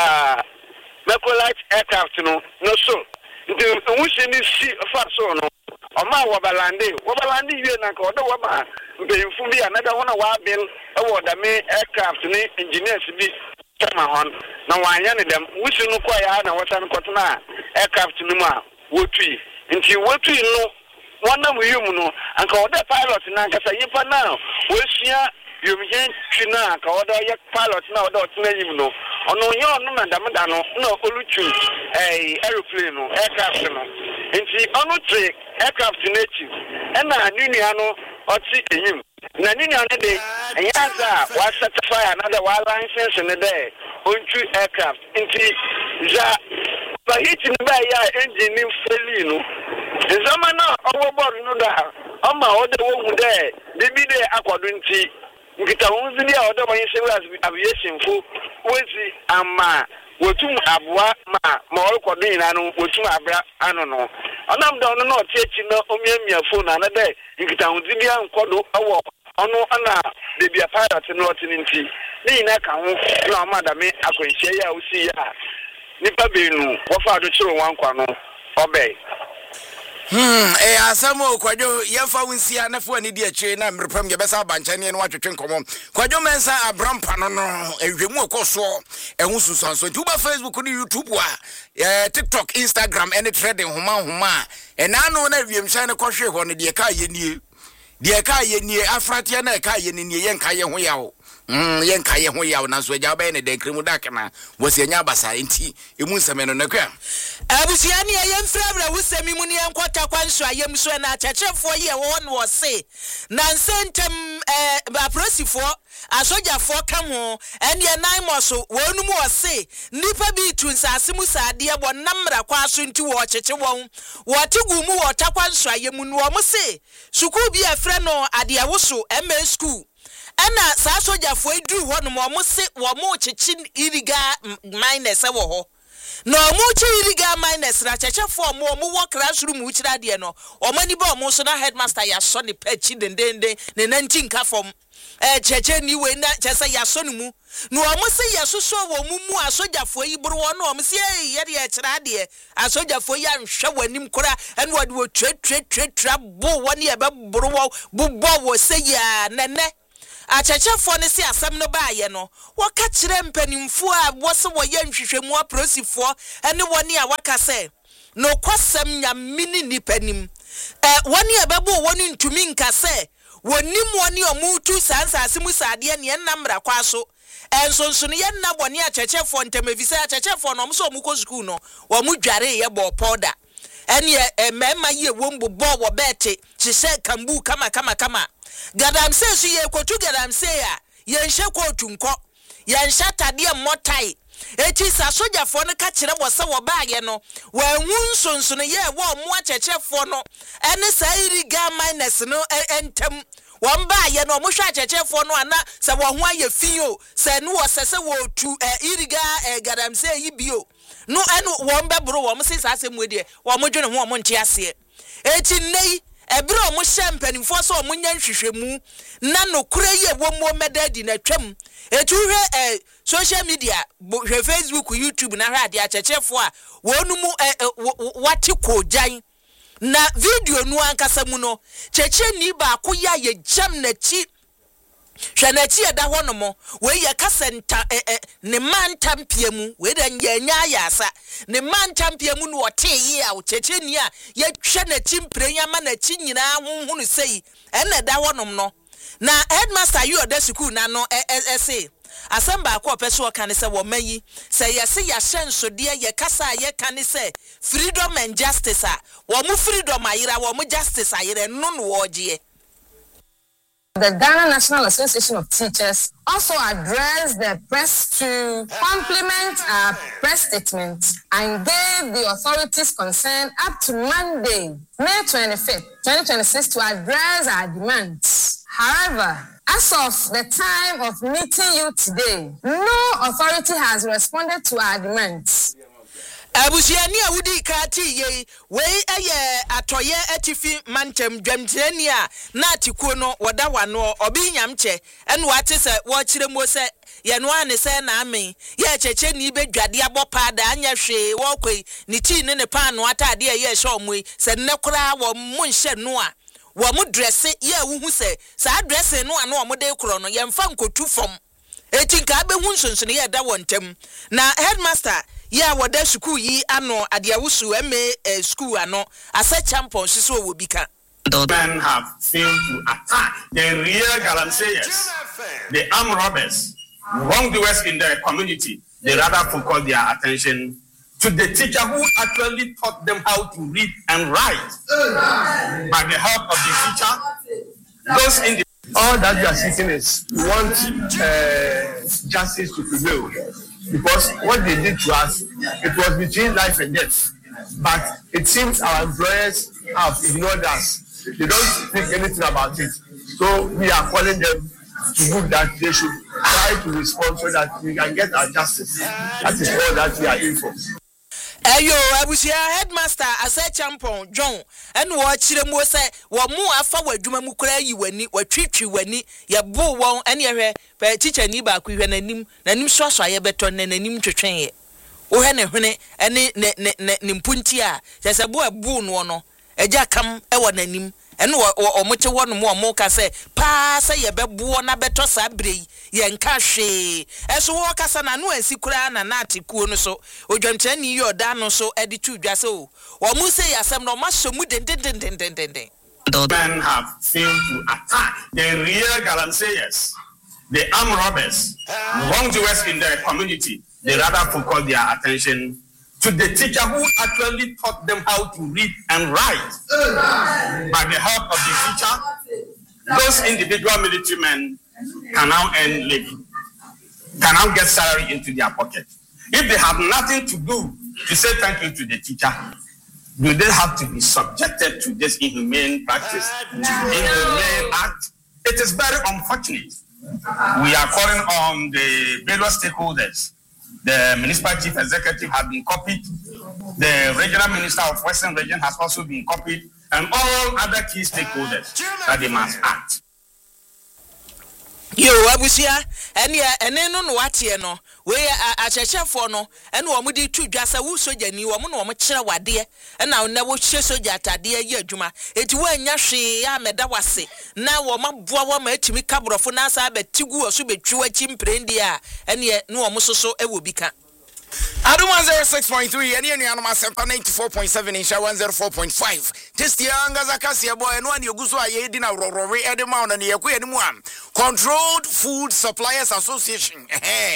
macrolight aircraft, no so. We see this fast so no. On my Wabalandi, you and Koda Waba, being fully another one of our bill, the main aircraft, engineers be Tamahon. Now, I am them, we see no quiet, and what I'm cotton aircraft Numa, what we. Until what we know, one of you know, and call the pilot in Ankasa now. We see you begin to know, call the pilot now, don't you know. On your Madame, no, Oluchu, a aeroplane, aircraft. Until on trick, aircraft native, and I knew or see him. Nanini on the day, and Yaza was certified another wild license in the day, on 2 aircraft. Until but hitting by your engine in Felino. The Zamana overboard no da. Ama other one there. They be there according to Gita Unzi or the one aviation for Wezi Ama. Wotum Abwa Ma Cordina, Wotum Abra, I don't know. And I'm down not taking no Omia phone another day. Gita Unzi and Kodo Awa. Ono ana they be a pilot in Rotinity. Nina can no madame Aquishia Usia. Nipa benu wofa do chiro wankwa no obey asamo kwadwo yefa wunsia na fo ani di ache na mrepam ye besa banchane no atwetwe nkomo kwadwo mensa abrampa no ehwemu okoso ehu susanso nti uba Facebook ni YouTube wa TikTok Instagram any trading homa enano na wiemhyane kohwe ho no de ka ye nie afratia na ka ye nie yenka ye ho yawo yenka ye ho yawo na so agya ba ne de kremu dakna wosianya basa enti emu nseme no nakwa abusiani ayemfrabra wusemi mu ne yankota kwanso ayemso na chachefo ye won wo se na nsentem aprosifo asojafo ka ho ene nan moso wonum wo se nipa bi tu nsase mu saade bo namra kwaso nti wo cheche won wo tegu mu wo takwanso ayemu no mo se suku bi afre no ade awoso MA school ana sa sojafo edu ho no mo se wo mo cheche iriga minus wo ho no muchi iriga minus na cheche for mo wo classroom uchira de no omani ba mo so na headmaster ya so ne pechi dendende ne 19 ka form cheche ni we na chese ya so ne mu no omo se yesoso wo mu asojafo yi buru wo no omo se ye de e kira de asojafo ya nhwe wanim kora ene wo de wo tra bo woni e be buru wo bo wo se ya nene achechefo ne si asem no baaye no waka kire mpanimfo a wo se wo ye nhwehwemu aprosifo ene woni a waka se no kwasem nyamini nipanim woni e bebo woni ntumi nka se wonim woni omutu sansase mu sade ne enamra kwaso ensonso ne yenna boni achechefo ntemevisa achechefo no mso omuko school no wo mu dware ye bo powder ene mema ye wombo bo wo bete chise kambu kama gadam say so ye kwotu gadam say a ye nhye kwotu nko ye nhye tade motai eti sa sojafo no ka kire wo se wo baage no wa nwunsonso no ye wo mu achechefo no ene sa iriga minus no entem won baage no mo hwa achechefo no ana se wo ho aye fio se no wo sese wo tu iriga gadam say yi bio no enu won bebro wo mo se sa asem de wo mo dwene ho mo nte ase eti nei ebere o mo hempanimfo so o mo nya nhwehwemu na no kura ye wo mo medadi na twam etu hwe social media hwe Facebook YouTube na hwe ade achechefo a wonu mu wate kojan na video nu ankasa mu no cheche ni ba koya ye jam na chi hwanachi eda hono mo we ye kasenta ne mantampia mu we da nya yasa ne mantampia mu no wote ye a cheche ni a ye hwanachi mprenya ma na chi nyina honhunu sei ena da hono no na headmaster you oda school na no say asamba akọ pese o kan se wo mayi se yese ya hyenso de ye kasa ye kan se freedom and justice a wo mu freedom ayira wo mu justice ayira no no wo je. The Ghana National Association of Teachers also addressed the press to complement our press statement and gave the authorities concerned up to Monday, May 25th, 2026 to address our demands. However, as of the time of meeting you today, no authority has responded to our demands. Abusiani awudi kati ye we eye atoye atifi mantem dwamtirani a na atikuo no woda wano obi nyamche ene wate se wo kire mo se ye no ane se na amen ye cheche ni bedwade abopa da anya hwe wo kwei ni ti ne pa no atade ye hye omoi se ne kura wo mu nhye no a wo mu dress ye wuhu se sa dress no ano wo de kro no ye mfa nkotu fom etinka be hu nsonso ye da wontem na headmaster ya wada school yi ano adiawusu school ano asa champion so wo bika. Men have failed to attack the real Galansayers, the armed robbers, wrongdoers in the community. They rather focus their attention to the teacher who actually taught them how to read and write. By the help of the teacher, those in the all that you are seeking is we want justice to prevail. Because what they did to us, it was between life and death. But it seems our employers have ignored us. They don't think anything about it. So we are calling them to book that they should try to respond so that we can get our justice. That is all that we are in for. Ayo abusia headmaster asa champion John and wo chire mo se wo mu afa wadwuma mu kura yi wani watwitwi wani ye bo won ene hwe pa teacher ni ba ku hwe nanim soso ye beto nanim twetwen ye wo hwe ne hwene ene ne mpunti a se bo abu no eja kam e wo nanim ene o moche wo no mo ka se pa se ye bebo na beto sa brei ye nka hwe eso wo kasa na no ansi kura na atikuo no so odwamtani yi oda no so edi tu dwa se o mu se yasem no ma so mu den. Men have failed to attack the real Galansayers, the armed robbers, wrongdoers in the community. They rather focus their attention to the teacher who actually taught them how to read and write. By the help of the teacher, those individual military men can now earn living, can now get salary into their pocket. If they have nothing to do to say thank you to the teacher, do they have to be subjected to this inhumane practice, inhumane act? It is very unfortunate. We are calling on the various stakeholders The municipal chief executive has been copied. The regional minister of Western Region has also been copied, and all other key stakeholders that they must act. Yo, abusia, ene no watie no, we achechefo no, ene wo mudi tu dwasa wu soja ni wo mo no mo kire wade, ena na wo hye soja atade ye adwuma. Eti wo anya hwe ya meda wase, na wo maboa wo ma atimi kabrofo na asa betigu wo so betwi wachi mprendi a, ene no wo mo soso e wo bika. Adum 106.3 and any animal 94.7 in 104.5. Test yanga zakasi boy and one yoguso aye dina rorore edema na yeku enimu am. Controlled Food Suppliers Association.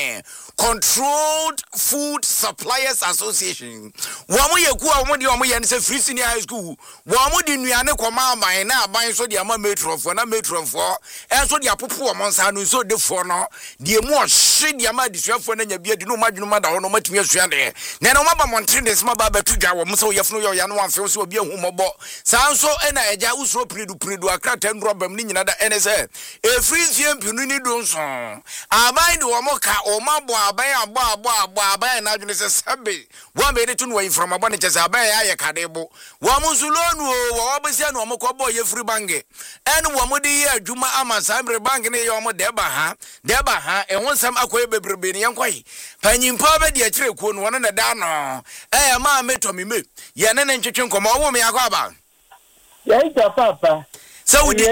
Controlled Food Suppliers Association. Wamu yeku wamu di wamu yen se free senior high school. Wamu di nuane kwa mama na aban so di ama metro for na metro for. En so di apopo wamonsa no so de for no. Di emu ohwe di ama disuafo na nya bia di no madwunu mada ho no matumi asuade. Na no maba montre de sma ba betudwa wo so yefno yo ya no amfe so obi ahumobo. Sanso ena eja usro predu akrata ndrobam ni nyina da NSA. E free CMP ni donso. Aban de wo moka o mabo aban aban na adwene se sabe. Wo be de tunu wa from abone chese aban ya kadebo. Wo musulonu wo obesia no moko bo ye free bange. En wo mode ye adwuma ama sambre bank ne ye wo deba ha e wonsam akoye bebrebe ne yankwai. Panyimpa be de akire kuo no na da no. Ma metomi me. Ye ne ntwetwe nkomo wo me yakwa ba. Ya ita papa. So we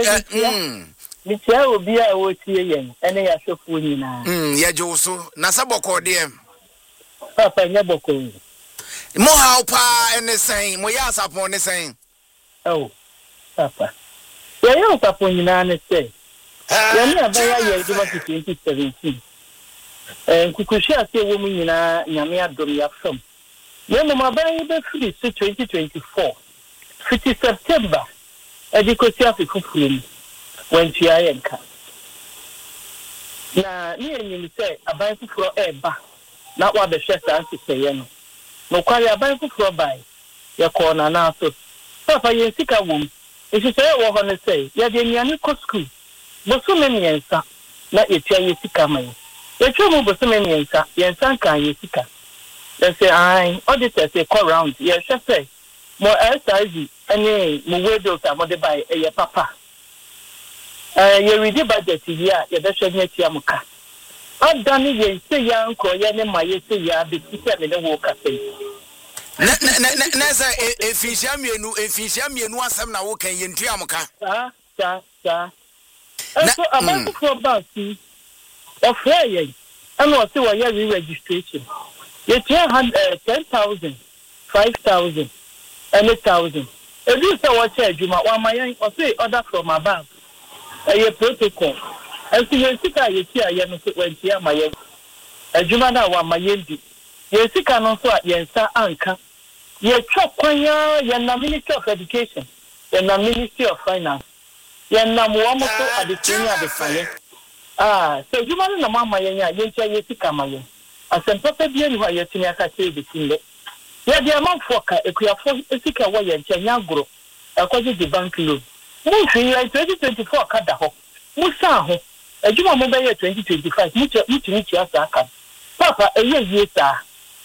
Mitia obi a wotie yen ene ya hwefu nyina. Ya joso na saboko de. Papa nya boko. Mo how pa ene sen, mo ya sapon ne sen. Oh. Papa. Ya yo papa nyina ne se. Ya ni abaya ye di 2017. Kukushi ase wo mu nyina nyame adom ya fam. Ye mo abaya be free 2024. 50 September. Edikosi afifufuru. When Chiayenka. Na ni say aban fufuro eba na wa be hwesa ansese no. No kwale aban fufuro bai ye ko na na so. Papa ye sika wom. Isi say wo ho ne say ye de nyane ko school. Boso me nyensa na etia ye sika man. Ye twemu boso me nyensa ye nsan kan ye sika. They say ai auditor say call round ye hwese mo SIZ ene mo wedo ta mo de bai ye papa. You read the budget here, you better get your muka. I've done it, say young, call your my say ya, be seated in the walker face. Nasa, if you no some now walking in Tiamuka. Sir. So, a month for Bounty of fair, and what to a yearly registration. You can 10,000, 5,000, and 1,000. If you say what you might want my or say order from my bank. A protocol. And so you see, I see a young when here my a Jumana wa my yendi. You see, can also at Yensa Anka. You chop Quanya, Yana Ministry of Education, Yana Ministry of Finance, Yana Muamoto at the senior of the fire. So Jumana Mama Yanya, Yencha Yesika Mayan. As a proper being why your senior can say the thing. Yeah, the amount for a queer for a sicker way and Chanyagro, according to the bank loan. Mufi ya 2024 kada ho. Musa ho. Ejuma mo be 2025. Muti asa aka. Papa eye sa.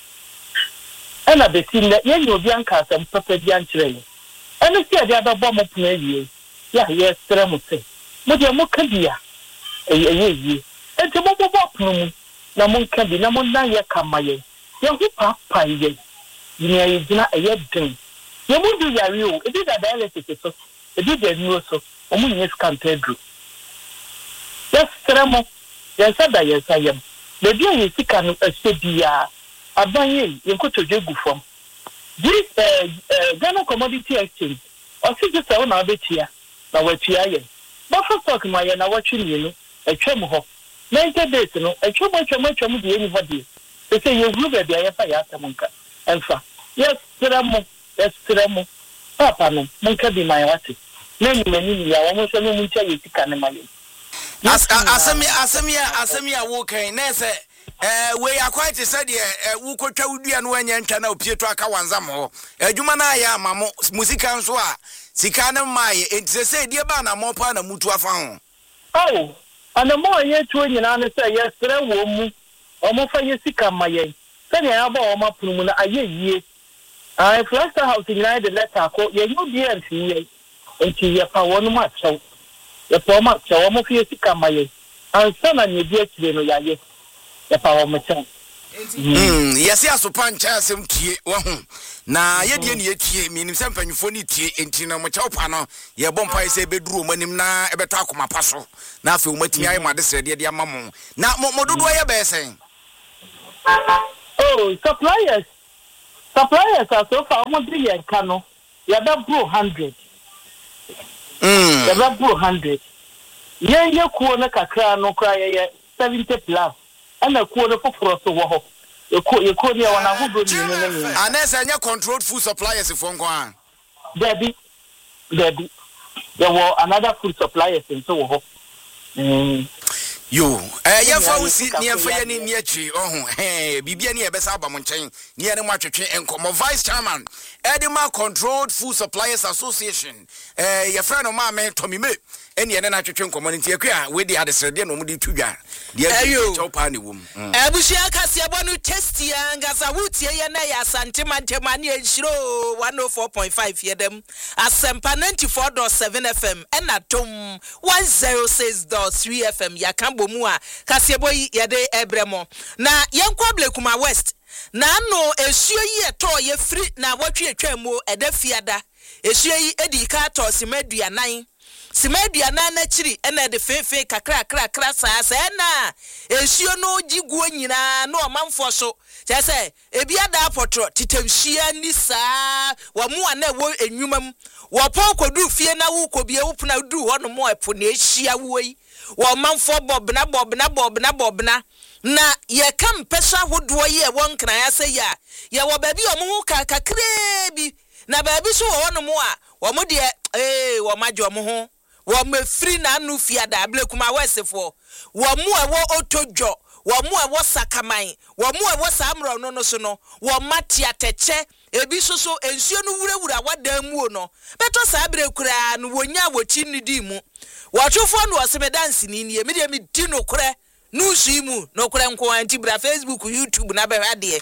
Ana be tin na ye obi anka asem papa bi ankyere. Ana si ade ababo mo pon awie. Ya ye stre mo se. Mo de mo kabia. Eye. Enti mo bo pon mu. Na mo kabi na mo na ye kamaye. Ye hu papa ye. Ni ye gina eye den. Ye mo du yare o. E di da dialysis so. E did the new so, yes, can't do. Yes, Tremo, yes, I am. The dear is sick and a sebia. A banyan, you go to Jagu from. This Ghana Commodity Exchange, or see just own a bit here, now what you are. But for talking my and I watching you, a tremo. 90 days, a chomo the anybody. They say you look at the Ayamonka. And fa, yes, Tremo. Papa no, monka be my wati. Many ya almost no muncha yitika ne maye. Asemia wokan na se we quite said wo kwatwa wudua no anya ntwa na opieto aka wanzam ho. Adwuma na ya mamo musika nso a sika ne maye enti se die ba na mo pa na mutu afa ho. Oh, and the more ye to nyina ne say yes tre wo mu omo fa yesika mayen se ne aba omo punu na ayeye Fluster House in the letter ko ye no bi anti ye pa wonu ma chew ye pa ma chew omo fi yesika mayen ansa na ne bi akire no yaye ye pa wo mo chew Yes, yes, upon Chasm T. Na yet ye tea, meaning some penny tea, and Tina Machopano, ye bompa say bedroom when him na ever talk my passo. Now, for what I mother said, dear mamma. Now, more do I ever saying? Oh, suppliers are so far 1 billion cano. You have 100. You have 100. Ye corner kakra no cry 70 plus. And a quarter for us to walk. You could hear one of them. Unless I controlled food suppliers if one go. Debbie. There were another food suppliers in so. You, ya for see near fire near tree. Oh, hey, Bibiani Besaba Monchain, near the market and come vice chairman, Edema Controlled Food Suppliers Association. Your friend of mine, Tommy May, and the other community with the other Serbian Omudi Tuga. The Chopani woman. Abushia Casiabanu Testia and Gazawutia Yanaya Santima Temani and Shiro 104.5 Yedem, Asempa 94.7 FM, and at 106.3 FM Yakambo Mua, Casiaboy Yade Ebremo. Na Yankwable Kuma West. Na no esue ye to ye free na watwe atwamo edafiada esue yi edika to simedua nan na chiri ena de fefe kakra sa na esue no giguo nyina no manfo so chese ebiada apotro titamhia ni saa wa mu ana wo enwumam wo pon kodu fie na wo kobie wo puna du ho no mo epo na ehia wo yi wo manfo bobna na ye kam pesa hodo ye won kran ya se ya ye wo ba bi omo ka kakrebi na ba bi so wo no mo a wo mo de wo majo mo ho wo me free na anu fiada ablekuma wesefo wo mu e wo otojo wo mu e wo sakaman wo mu e wo samro no so no wo mate ateche ebi so ensuo no wurawura wadam mu no beto sa abrekura no wonya wochi nidi mu wo twofo no se bedansi ni ni emi de mi di no kure Nusimu no kure nko anti bra Facebook YouTube na be hade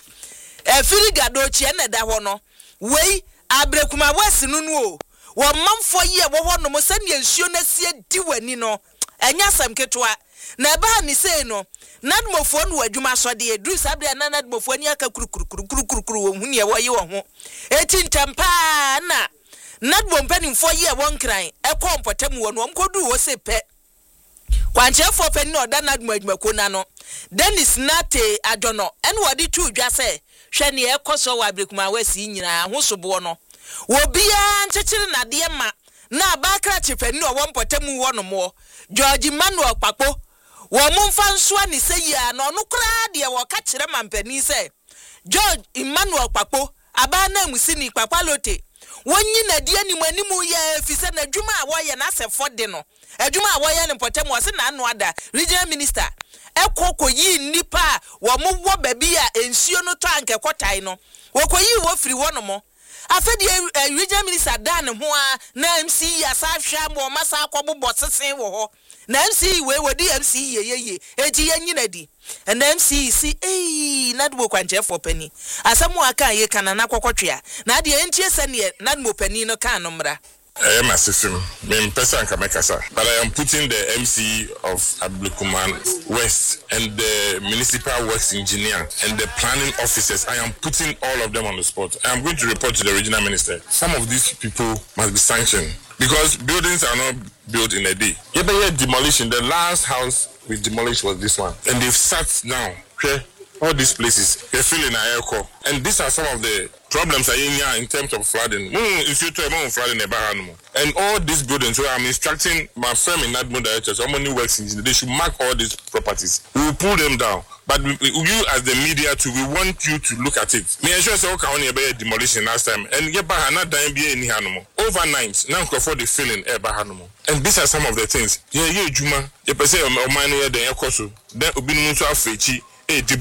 firiga do chi na da ho no wei abrekuma wesi no no wo manfo ye wo ho no mo sane nsuo na sie di wani no enya sam ketwa na ba ni sei no nadmofo no adwuma so de edu sabre na nadmofo ani aka kurukuru wo huni ye wo ye wo ho eti ntampa na nadbompa ni fo ye won kran ekompotam wo no omkodu wo se pe Kwanche for penny or that Madmakuna no. Dennis Nate Adono, and what did you just say? Shani Ekoso Wabrikuma West in Husubono. Will be an children at the Emma. Now Bakra Chipen no 1 one more. George Emmanuel Papo. Woman fan swani say ya no crowd ya wa catch them and penny say. George Emmanuel Papo, Abana Musini Papalote. One yin a dear ni mu ye fisa na juma awaya na se for deno. Ejuma awaya ni potem was na anwada regional minister. Ekoko yi nipa wa mu wo baby a ensuo no to anke kwatai no. Wokoyi wo free one mo. Afedi regional minister dan ho a na MC asa hwa mo masa akobo sesen wo ho. Na MC we wodi MC ye eti yanyina di. And MC see nadwo kwanche for penny. Asamu aka ye kana na kwakotwea. Na de entie sene nadmo penny no kan no mra. I am assisting me person Kamekasa, but I am putting the MC of Ablekuman West and the municipal works engineer and the planning officers. I am putting all of them on the spot. I am going to report to the regional minister. Some of these people must be sanctioned because buildings are not built in a day. Demolition. The last house we demolished was this one, and they've sat down. Okay? All these places, they're filling air core. And these are some of the problems in terms of flooding. And all these buildings, where I'm instructing my firm in Nadmo directors, how many works engineers, they should mark all these properties. We will pull them down. But you as the media too, we want you to look at it. Me ensure say okay on demolition last time. And get back not dying be any animal. Overnight, now for the filling animal. And these are some of the things. Juma, you say mine the ekoso. Then obi no to afechi. The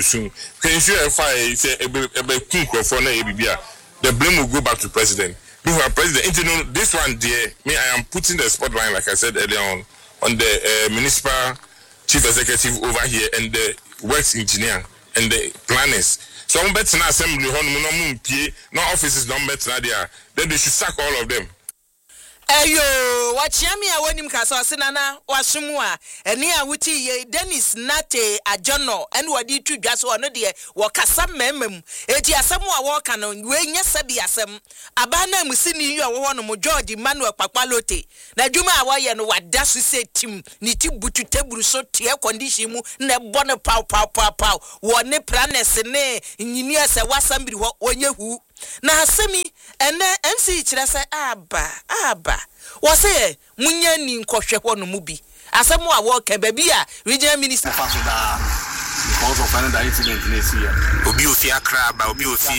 blame will go back to president. Before president, this one, dear, me, I am putting the spotlight, like I said earlier on the municipal chief executive over here and the works engineer and the planners. So I'm betting assembly no offices don't bet there. Then they should sack all of them. Ayo, wachiami ya wani mkasa wasinana wasumua eni ya wuti ye Dennis Nate ajono eni wadi tu jaso wanodie wakasa memem eti asemu wa wakano wenye sebi asem abana musini yu wa mo George Manuel Papalote na juma awaye no wadasu se tim ni ti butu teburu so tie condition mu ne bone pow wone planes ne engineer se wasambiri wonye hu na asemi ene MC kire se aba wase munya ni nkohwe ho no mu bi asemu a wo ka baby a regional minister because of another incident next year obi ofi akra ba obi ofi